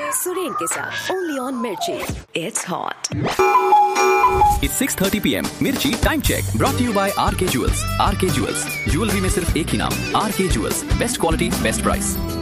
सुरेन के साथ only on मिर्ची। It's hot. It's 6:30 PM. मिर्ची time check brought to you by RK Jewels. RK Jewels. Jewellery में सिर्फ एक ही नाम, RK Jewels. Best quality, best price.